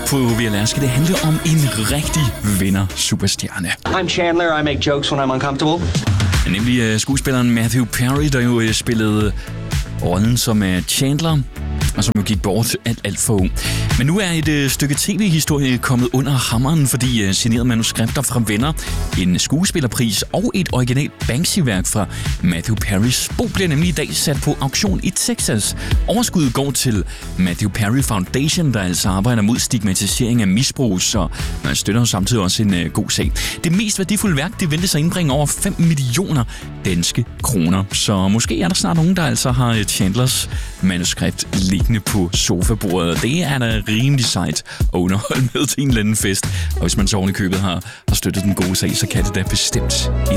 på VLR skal det handle om en rigtig vinder-superstjerne. I'm Chandler, I make jokes when I'm uncomfortable. Nemlig skuespilleren Matthew Perry, der jo spillede rollen som Chandler, og som jo gik bort alt for ung. Men nu er et stykke tv-historie kommet under hammeren, fordi signerede manuskripter fra Venner, en skuespillerpris og et originalt Banksy-værk fra Matthew Perrys bog bliver nemlig i dag sat på auktion i Texas. Overskuddet går til Matthew Perry Foundation, der altså arbejder mod stigmatisering af misbrug, så man støtter jo samtidig også en god sag. Det mest værdifulde værk, det ventes at indbringe over 5 millioner danske kroner. Så måske er der snart nogen, der altså har Chandlers manuskript liggende på sofabordet. Det er da rimelig sejt at underholde med til en eller anden fest. Og hvis man så oven i købet har støttet den gode sag, så kan det da bestemt